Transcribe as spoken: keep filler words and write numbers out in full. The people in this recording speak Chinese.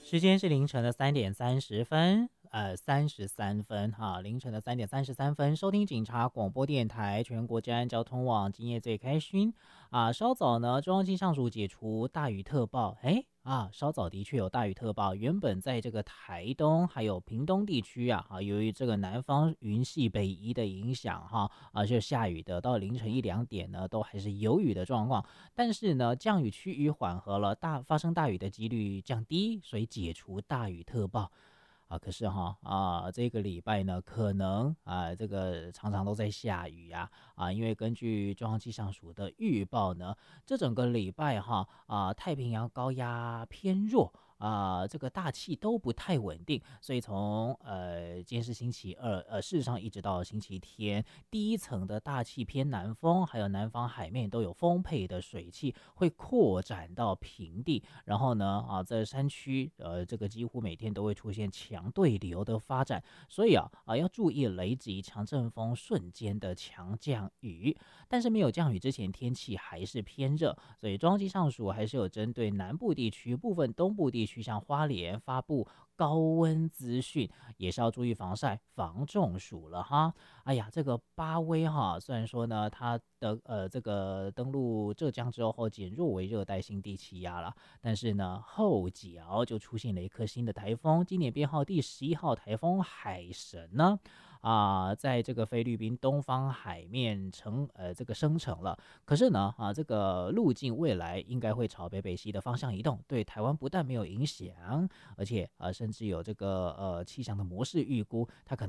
时间是凌晨的三点三十分，呃，三十三分哈，凌晨的三点三十三分，收听警察广播电台全国治安交通网，今夜最开心啊！稍早呢，中央气象署解除大雨特报，哎啊，稍早的确有大雨特报，原本在这个台东还有屏东地区啊，啊，由于这个南方云系北移的影响哈，啊，就下雨的，到凌晨一两点呢，都还是有雨的状况。但是呢，降雨区域缓和了，大发生大雨的几率降低，所以解除大雨特报啊。可是哈啊，这个礼拜呢，可能啊，这个常常都在下雨呀啊，因为根据中央气象署的预报呢，这整个礼拜哈啊，太平洋高压偏弱。啊、这个大气都不太稳定，所以从呃今天是星期二，呃，事实上一直到星期天，第一层的大气偏南风，还有南方海面都有丰沛的水汽，会扩展到平地。然后呢，啊，在山区，呃，这个几乎每天都会出现强对流的发展，所以啊，啊，要注意雷击、强阵风瞬间的强降雨。但是没有降雨之前，天气还是偏热，所以中央气象署还是有针对南部地区、部分东部地区，像花莲发布高温资讯，也是要注意防晒、防中暑了哈。哎呀，这个巴威哈，虽然说呢，它的呃这个登陆浙江之后减弱为热带性低气压了，但是呢，后脚就出现了一颗新的台风，今年编号第十一号台风海神呢。啊，在这个菲律宾东方海面成呃这个生成了，可是呢啊这个路径未来应该会朝北北西的方向移动，对台湾不但没有影响，而且呃甚至有这个呃气象的模式预估，它可能